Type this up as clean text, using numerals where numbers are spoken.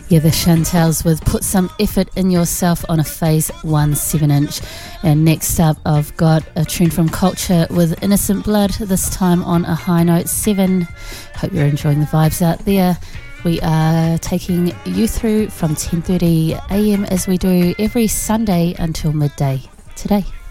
Yeah, the Chantels with Put Some Effort in Yourself on a Phase 1 7-inch. And next up, I've got a tune from Culture with Innocent Blood, this time on a high note 7. Hope you're enjoying the vibes out there. We are taking you through from 10:30 a.m. as we do every Sunday until midday today.